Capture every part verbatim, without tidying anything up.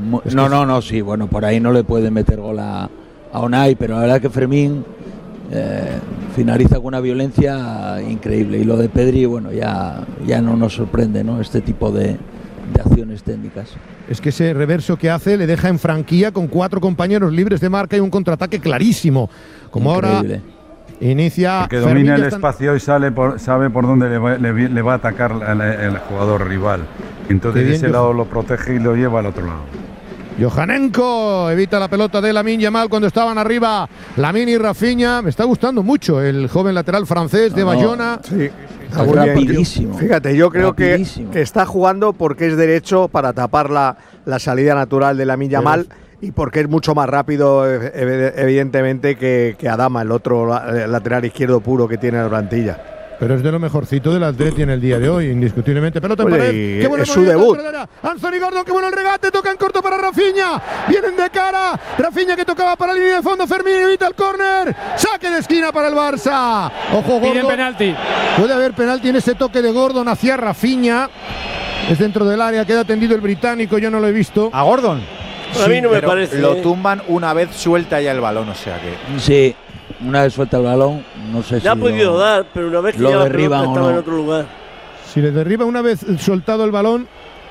Es no, que no, no, sí, bueno, por ahí no le puede meter gol a, a Unai, pero la verdad que Fermín eh, finaliza con una violencia increíble. Y lo de Pedri, bueno, ya, ya no nos sorprende, ¿no? Este tipo de, de acciones técnicas. Es que ese reverso que hace le deja en franquía con cuatro compañeros libres de marca y un contraataque clarísimo. Como Increíble. ahora inicia. Que domina Fermín el está... espacio y sale por, sabe por dónde le va, le, le va a atacar el, el jugador rival. Entonces bien, ese yo... lado lo protege y lo lleva al otro lado. Johanenko evita la pelota de Lamine Yamal cuando estaban arriba Lamine y Rafinha. Me está gustando mucho el joven lateral francés de no, Bayona. Sí, está muy rapidísimo. Fíjate, yo creo que, rapidísimo. que está jugando porque es derecho para tapar la, la salida natural de Lamine Yamal. Pero... y porque es mucho más rápido, evidentemente, que, que Adama, el otro lateral izquierdo puro que tiene la plantilla. Pero es de lo mejorcito del Atleti en el día de hoy, indiscutiblemente. Pelota en pared. Qué bueno es su debut. Anthony Gordon, qué bueno el regate, toca en corto para Rafinha. Vienen de cara. Rafinha que tocaba para la línea de fondo. Fermín evita el córner. Saque de esquina para el Barça. Ojo, Gordon. Piden penalti. Puede haber penalti en ese toque de Gordon hacia Rafinha. Es dentro del área, queda tendido el británico, yo no lo he visto. ¿A Gordon? Sí, a mí no me parece. Lo tumban una vez suelta ya el balón, o sea que. Sí, una vez suelta el balón, no sé Le si. ha podido lo, dar, pero una vez que lo ya la derriban pelota o estaba no. en otro lugar. Si le derriba una vez soltado el balón.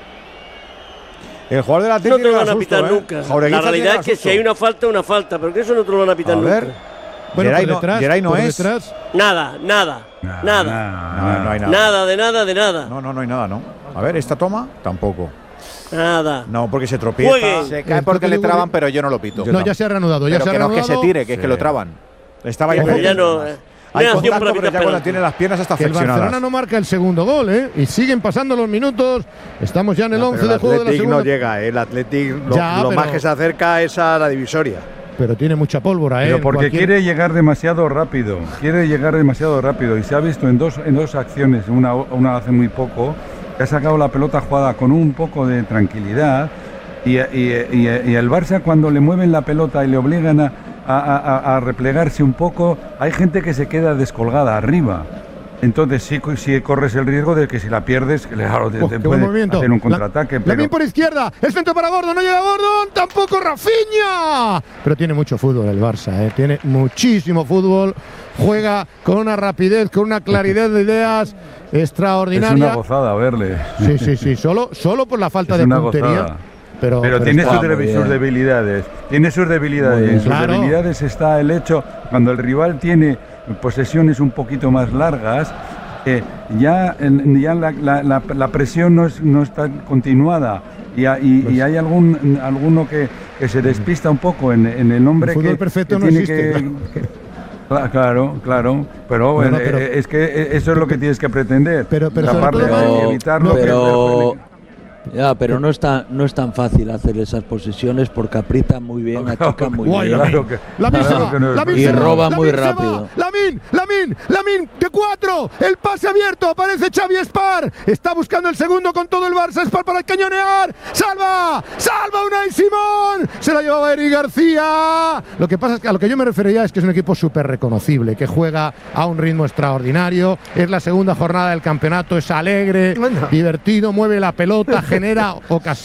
El jugador del Atlético no te lo van a susto, pitar ¿eh? nunca. Jaureguiza La realidad es que susto. si hay una falta, una falta, pero que eso no te lo van a pitar a nunca. Ver. Bueno, Geray por no, detrás, Geray no por es. detrás. Nada, nada, Nah, nada. nah, No, no hay nada. Nada, de nada, de nada. No, no, no hay nada, ¿no? A ver, esta toma tampoco. Nada. No, porque se tropieza. Juegue. Se cae porque le traban, pero yo no lo pito. No, ya se ha reanudado. Ya Pero se ha que no, que reanudado. se tire, que es Sí. que lo traban. Estaba ya. Pero ya no. eh, Hay no hay acción contacto, para pero pitar ya cuando penalti. tiene las piernas hasta Que el Barcelona flexionadas. no marca el segundo gol, ¿eh? Y siguen pasando los minutos. Estamos ya en el No, once pero de el juego de la Athletic segunda. no llega, ¿eh? El Athletic lo, Ya, lo pero- más que se acerca es a la divisoria. Pero tiene mucha pólvora, ¿eh? Pero En porque cualquier- quiere llegar demasiado rápido, quiere llegar demasiado rápido y se ha visto en dos, en dos acciones, una, una hace muy poco, que ha sacado la pelota jugada con un poco de tranquilidad y, y, y, y el Barça cuando le mueven la pelota y le obligan a, a, a, a replegarse un poco, hay gente que se queda descolgada arriba. Entonces sí, sí corres el riesgo de que si la pierdes, claro, te, Oh, te qué buen puede movimiento. hacer un La- contraataque. Lamine pero por izquierda, el centro para Gordon, no llega Gordon, tampoco Rafinha. Pero tiene mucho fútbol el Barça, ¿eh? Tiene muchísimo fútbol, juega con una rapidez, con una claridad de ideas es extraordinaria. una gozada verle. Sí, sí, sí, solo, solo por la falta Es de una puntería. gozada. Pero, Pero, pero tiene está sus, muy debi- bien. sus debilidades. Tiene sus debilidades. Muy Y en bien. sus Claro. debilidades está el hecho, cuando el rival tiene posesiones un poquito más largas, eh, ya, en- ya la, la- la- la presión no, es, no está continuada. Y, ha- y- y hay algún alguno que, que se despista un poco en, en el hombre El fútbol que, perfecto que no tiene existe, que, que- Cla- Claro, claro, pero, Bueno, eh, pero- eh, es que eh, eso es lo que tienes que pretender. Pero- pero sobre taparle todo- y evitarlo. que- pero, ya, pero no es tan, no es tan fácil hacer esas posiciones porque aprietan muy bien, achican muy Guay, bien. Lamine. Claro que- Lamine se claro va, que no es Lamine Y se va, roba muy Lamine se va, rápido. Lamine, Lamine, Lamine, de cuatro, el pase abierto, aparece Xavi Spar, está buscando el segundo con todo el Barça, Spar para cañonear, salva, salva Unai Simón, se la llevaba Eric García. Lo que pasa es que a lo que yo me refería es que es un equipo súper reconocible, que juega a un ritmo extraordinario, es la segunda jornada del campeonato, es alegre, divertido, mueve la pelota, genera ocasiones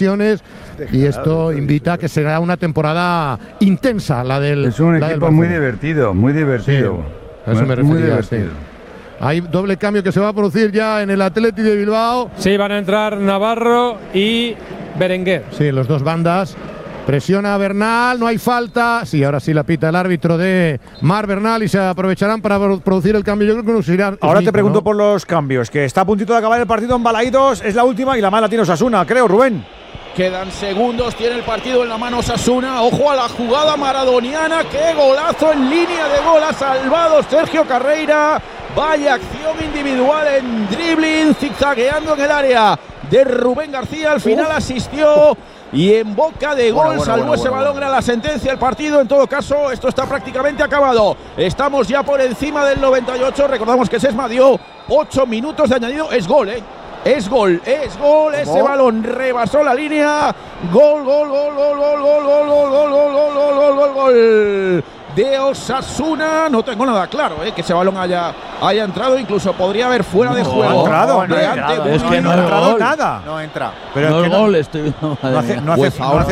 y esto invita a que será una temporada intensa la del Es un la del equipo muy Barcelona. divertido, muy divertido. a eso me Muy refería, sí. divertido. Hay doble cambio que se va a producir ya en el Athletic de Bilbao. Sí, van a entrar Navarro y Berenguer. Sí, los dos bandas. Presiona a Bernal, no hay falta. Sí, ahora sí la pita el árbitro de Mar Bernal y se aprovecharán para producir el cambio. Yo creo que nos irán. Ahora Smith, te pregunto ¿no? por los cambios, que está a puntito de acabar el partido en Balaídos, es la última y la mala tiene Osasuna, creo, Rubén. Quedan segundos, tiene el partido en la mano Osasuna. Ojo a la jugada maradoniana. ¡Qué golazo en línea de gol! Ha salvado Sergio Carreira. Vaya acción individual en dribbling, zigzagueando en el área de Rubén García. Al final Uf. asistió y en boca de gol Bueno, bueno, salvó bueno, ese bueno, balón. bueno. Era la sentencia del partido. En todo caso, esto está prácticamente acabado. Estamos ya por encima del noventa y ocho. Recordamos que Sesma dio ocho minutos de añadido. Es gol, ¿eh? Es gol, es gol, ese balón rebasó la línea. Gol, gol, gol, gol, gol, gol, gol, gol, gol, gol, gol, gol, gol, gol, gol de Osasuna. No tengo nada claro, eh, que ese balón haya, haya entrado, incluso podría haber fuera de No, juego. ha entrado, De no ha ante- entrado. Es que no ha es entrado gol. nada. No entra. Pero no es es que no- gol, estoy viendo. No hace, no hace, Pues no ahora hace